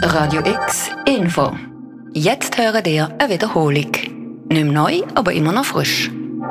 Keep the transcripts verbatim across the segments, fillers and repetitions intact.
Radio X Info. Jetzt hören ihr eine Wiederholung. Nicht mehr neu, aber immer noch frisch.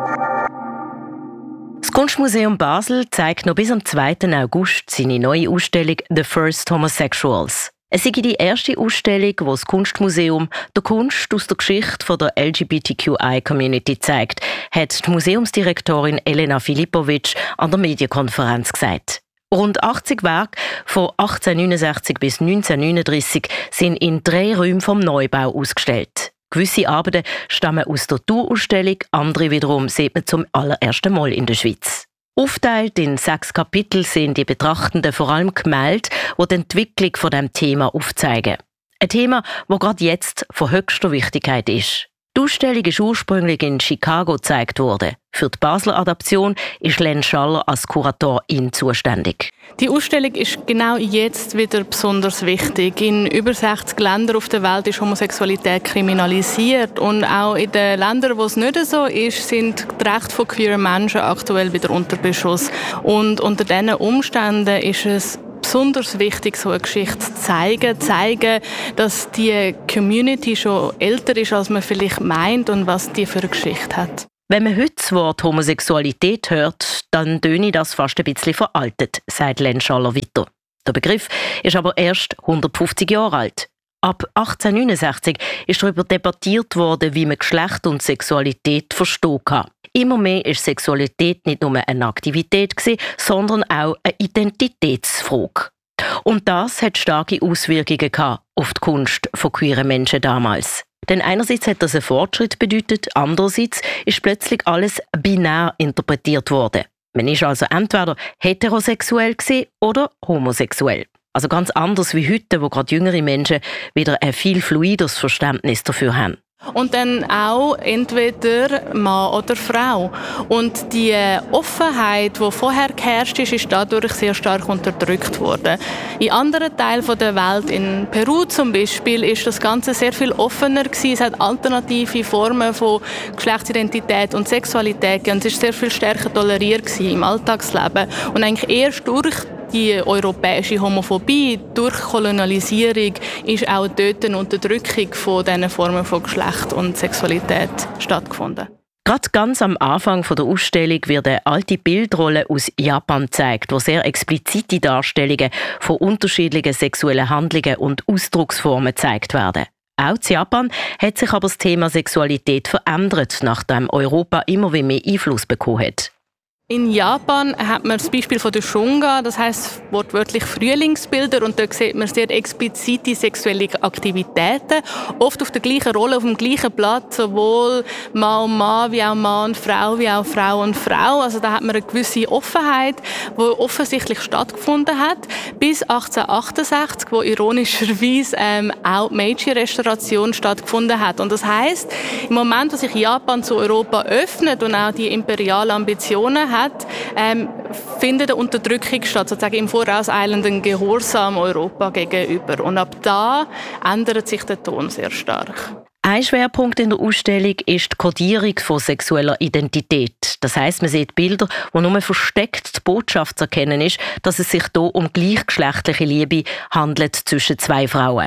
Das Kunstmuseum Basel zeigt noch bis am zweiten August seine neue Ausstellung «The First Homosexuals». Es ist die erste Ausstellung, wo das Kunstmuseum der Kunst aus der Geschichte der L G B T Q I-Community zeigt, hat die Museumsdirektorin Elena Filipovic an der Medienkonferenz gesagt. Rund achtzig Werke von achtzehnhundertneunundsechzig bis neunzehnhundertneununddreißig sind in drei Räumen vom Neubau ausgestellt. Gewisse Arbeiten stammen aus der Tourausstellung, andere wiederum sieht man zum allerersten Mal in der Schweiz. Aufteilt in sechs Kapitel sind die Betrachtenden vor allem Gemälde, die die Entwicklung von diesem Thema aufzeigen. Ein Thema, das gerade jetzt von höchster Wichtigkeit ist. Die Ausstellung ist ursprünglich in Chicago gezeigt worden. Für die Basler Adaption ist Len Schaller als Kuratorin zuständig. Die Ausstellung ist genau jetzt wieder besonders wichtig. In über sechzig Ländern auf der Welt ist Homosexualität kriminalisiert. Und auch in den Ländern, wo es nicht so ist, sind die Rechte von queeren Menschen aktuell wieder unter Beschuss. Und unter diesen Umständen ist es besonders wichtig, so eine Geschichte zu zeigen, zeigen, dass die Community schon älter ist, als man vielleicht meint und was die für eine Geschichte hat. Wenn man heute das Wort Homosexualität hört, dann töne das fast ein bisschen veraltet, sagt Len Schaller weiter. Der Begriff ist aber erst hundertfünfzig Jahre alt. Ab achtzehnhundertneunundsechzig ist darüber debattiert worden, wie man Geschlecht und Sexualität verstehen kann. Immer mehr ist Sexualität nicht nur eine Aktivität gewesen, sondern auch eine Identitätsfrage. Und das hat starke Auswirkungen gehabt auf die Kunst von queeren Menschen damals. Denn einerseits hat das einen Fortschritt bedeutet, andererseits ist plötzlich alles binär interpretiert worden. Man ist also entweder heterosexuell gewesen oder homosexuell. Also ganz anders wie heute, wo gerade jüngere Menschen wieder ein viel fluideres Verständnis dafür haben. Und dann auch entweder Mann oder Frau. Und die Offenheit, die vorher geherrscht ist, ist dadurch sehr stark unterdrückt worden. In anderen Teilen der Welt, in Peru zum Beispiel, ist das Ganze sehr viel offener gewesen. Es hat alternative Formen von Geschlechtsidentität und Sexualität gegeben. Und es ist sehr viel stärker toleriert gewesen im Alltagsleben. Und eigentlich erst durch die europäische Homophobie, durch Kolonialisierung, ist auch dort eine Unterdrückung von diesen Formen von Geschlecht und Sexualität stattgefunden. Gerade ganz am Anfang der Ausstellung wird eine alte Bildrolle aus Japan gezeigt, wo sehr explizite Darstellungen von unterschiedlichen sexuellen Handlungen und Ausdrucksformen gezeigt werden. Auch in Japan hat sich aber das Thema Sexualität verändert, nachdem Europa immer mehr Einfluss bekommen hat. In Japan hat man das Beispiel von der Shunga, das heisst wortwörtlich Frühlingsbilder, und dort sieht man sehr explizite sexuelle Aktivitäten, oft auf der gleichen Rolle, auf dem gleichen Blatt, sowohl Mann und Mann, wie auch Mann und Frau, wie auch Frau und Frau. Also da hat man eine gewisse Offenheit, die offensichtlich stattgefunden hat, bis achtzehnhundertachtundsechzig, wo ironischerweise ähm, auch die Meiji-Restauration stattgefunden hat. Und das heisst, im Moment, wo sich Japan zu Europa öffnet und auch die imperialen Ambitionen hat, ähm, findet eine Unterdrückung statt, sozusagen im vorauseilenden Gehorsam Europa gegenüber. Und ab da ändert sich der Ton sehr stark. Ein Schwerpunkt in der Ausstellung ist die Kodierung von sexueller Identität. Das heisst, man sieht Bilder, wo nur versteckt die Botschaft zu erkennen ist, dass es sich hier um gleichgeschlechtliche Liebe handelt zwischen zwei Frauen.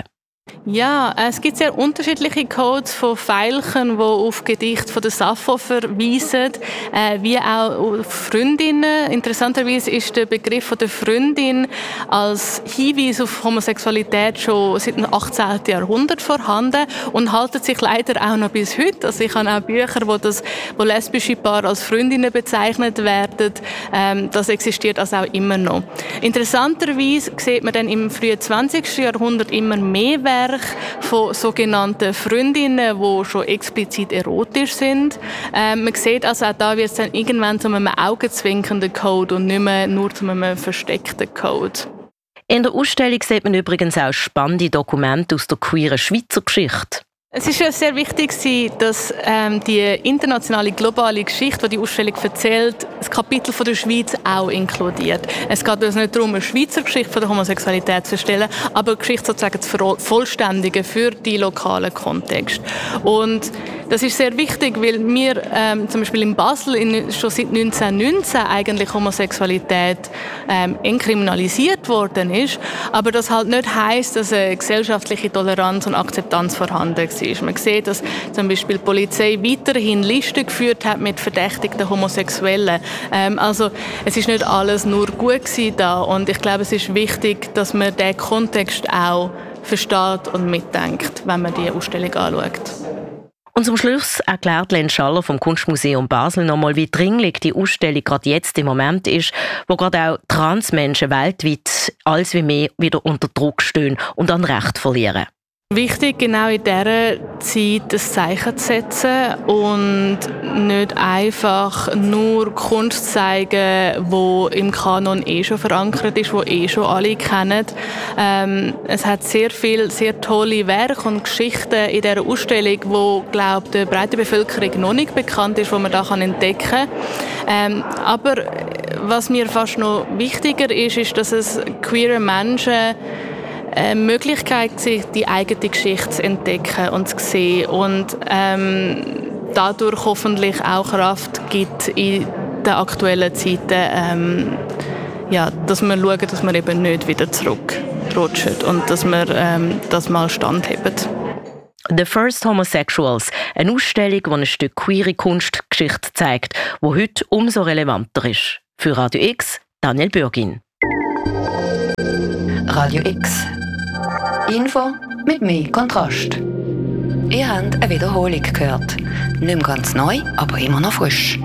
Ja, es gibt sehr unterschiedliche Codes von Veilchen, die auf Gedichte von der Sappho verweisen, äh, wie auch auf Freundinnen. Interessanterweise ist der Begriff von der Freundin als Hinweis auf Homosexualität schon seit dem achtzehnten Jahrhundert vorhanden und haltet sich leider auch noch bis heute. Also ich habe auch Bücher, wo, das, wo lesbische Paare als Freundinnen bezeichnet werden. Ähm, das existiert also auch immer noch. Interessanterweise sieht man dann im frühen zwanzigsten Jahrhundert immer mehr Werke von sogenannten Freundinnen, die schon explizit erotisch sind. Ähm, man sieht also, auch da wird es dann irgendwann zu einem augenzwinkernden Code und nicht mehr nur zu einem versteckten Code. In der Ausstellung sieht man übrigens auch spannende Dokumente aus der queeren Schweizer Geschichte. Es ist ja sehr wichtig, dass ähm, die internationale, globale Geschichte, die die Ausstellung erzählt, das Kapitel von der Schweiz auch inkludiert. Es geht also nicht darum, eine Schweizer Geschichte von der Homosexualität zu erstellen, aber eine Geschichte sozusagen zu vervollständigen für die lokalen Kontext. Und das ist sehr wichtig, weil wir ähm, zum Beispiel in Basel in, schon seit neunzehnhundertneunzehn eigentlich Homosexualität ähm, entkriminalisiert worden ist, aber das halt nicht heisst, dass eine gesellschaftliche Toleranz und Akzeptanz vorhanden war. Man sieht, dass zum Beispiel die Polizei weiterhin Listen geführt hat mit verdächtigten Homosexuellen. Ähm, also es ist nicht alles nur gut gewesen da und ich glaube, es ist wichtig, dass man diesen Kontext auch versteht und mitdenkt, wenn man die Ausstellung anschaut. Und zum Schluss erklärt Len Schaller vom Kunstmuseum Basel nochmal, wie dringlich die Ausstellung gerade jetzt im Moment ist, wo gerade auch Transmenschen weltweit als wie mehr wieder unter Druck stehen und an Recht verlieren. Wichtig, genau in dieser Zeit ein Zeichen zu setzen und nicht einfach nur Kunst zu zeigen, die im Kanon eh schon verankert ist, die eh schon alle kennen. Ähm, es hat sehr viele, sehr tolle Werke und Geschichten in dieser Ausstellung, die, glaube ich, der breiten Bevölkerung noch nicht bekannt ist, die man da entdecken kann. Ähm, aber was mir fast noch wichtiger ist, ist, dass es queere Menschen eine Möglichkeit, sich die eigene Geschichte zu entdecken und zu sehen und ähm, dadurch hoffentlich auch Kraft gibt in den aktuellen Zeiten, ähm, ja, dass wir schauen, dass wir eben nicht wieder zurückrutschen und dass wir ähm, das mal standhalten. The First Homosexuals, eine Ausstellung, die ein Stück queere Kunstgeschichte zeigt, die heute umso relevanter ist. Für Radio X, Daniel Bürgin. Radio X. Info mit mehr Kontrast. Ihr habt eine Wiederholung gehört. Nicht mehr ganz neu, aber immer noch frisch.